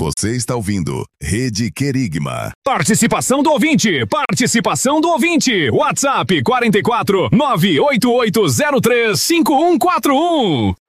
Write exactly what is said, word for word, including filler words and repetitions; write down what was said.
Você está ouvindo Rede Querigma. Participação do ouvinte, participação do ouvinte. WhatsApp quarenta e quatro, nove oito oito zero três, cinco um quatro um.